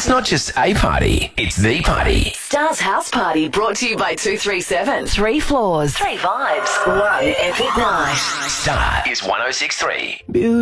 not just a party, it's the party. Star's House Party brought to you by 237. 3 floors, 3 vibes, 1 epic night. Star is 106.3.